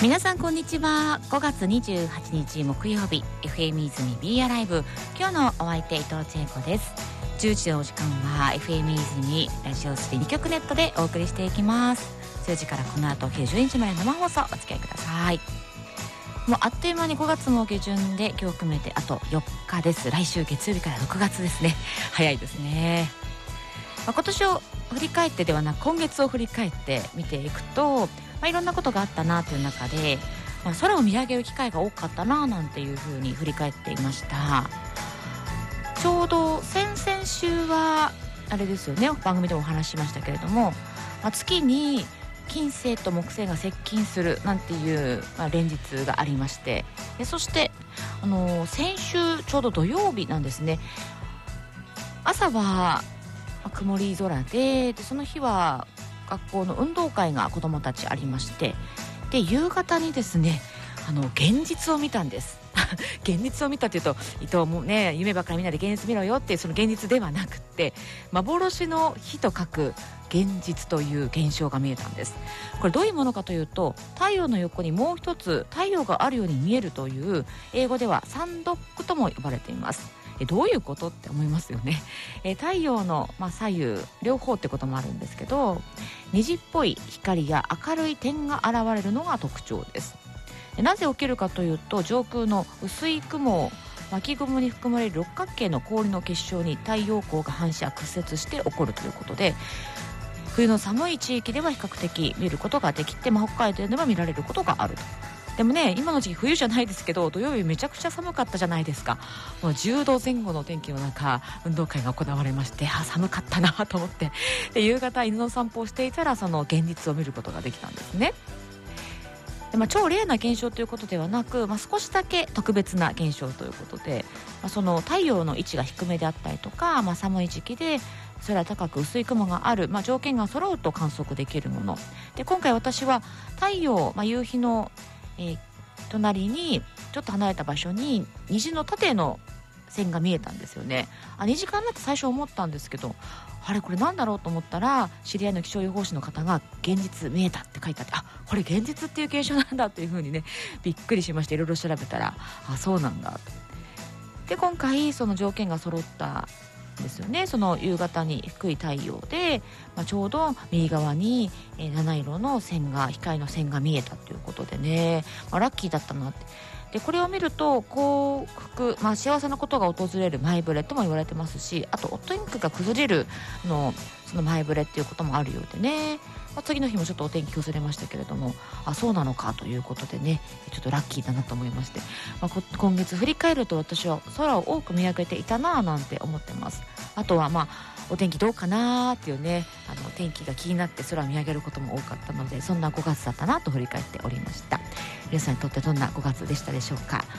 皆さんこんにちは。5月28日木曜日、 FM 泉 Be Alive、 今日のお相手伊藤千恵子です。10時のお時間は FM 泉ラジオ3 2曲ネットでお送りしていきます。10時からこの後90日まで生放送お付き合いください。もうあっという間に5月も下旬で、今日含めてあと4日です。来週月曜日から6月ですね。早いですね。今年を振り返ってではなく、今月を振り返って見ていくと、いろんなことがあったなという中で、空を見上げる機会が多かったななんていうふうに振り返っていました。ちょうど先々週はあれですよね、番組でもお話ししましたけれども、月に金星と木星が接近するなんていう、連日がありまして、そして先週ちょうど土曜日なんですね。朝は曇り空で、その日は学校の運動会が子どもたちありまして、で夕方にですね、現実を見たんです。現実を見たというと、伊藤もね、夢ばっかりみんなで現実見ろよっていう、その現実ではなくって、幻の火と書く現実という現象が見えたんです。これどういうものかというと、太陽の横にもう一つ太陽があるように見えるという、英語ではサンドックとも呼ばれています。どういうことって思いますよね。太陽の、左右両方ってこともあるんですけど、虹っぽい光や明るい点が現れるのが特徴です。なぜ起きるかというと、上空の薄い雲を巻雲に含まれる六角形の氷の結晶に太陽光が反射屈折して起こるということで、冬の寒い地域では比較的見ることができて、北海道では見られることがあると。でもね、今の時期冬じゃないですけど、土曜日めちゃくちゃ寒かったじゃないですか。もう10度前後の天気の中、運動会が行われまして、寒かったなと思って、で夕方犬の散歩をしていたら、その現実を見ることができたんですね。で、超レアな現象ということではなく、少しだけ特別な現象ということで、その太陽の位置が低めであったりとか、寒い時期で空高く薄い雲がある、条件が揃うと観測できるもので、今回私は太陽、夕日の隣にちょっと離れた場所に虹の縦の線が見えたんですよね。虹かなって最初思ったんですけど、あれこれなんだろうと思ったら、知り合いの気象予報士の方が現実見えたって書いてあって、これ現実っていう現象なんだっていう風にね、びっくりしまして、いろいろ調べたらそうなんだと。で今回その条件が揃ったですよね。その夕方に低い太陽で、ちょうど右側に、七色の線が、光の線が見えたということでね、ラッキーだったなって。でこれを見ると幸福、幸せなことが訪れる前触れとも言われてますし、あとお天気が崩れるその前触れっていうこともあるようでね、次の日もちょっとお天気崩れましたけれども、そうなのかということでね、ちょっとラッキーだなと思いまして、今月振り返ると、私は空を多く見上げていたななんて思ってます。あとはお天気どうかなっていうね、天気が気になって空を見上げることも多かったので、そんな5月だったなと振り返っておりました。皆さんにとってどんな5月でしたでしょうか。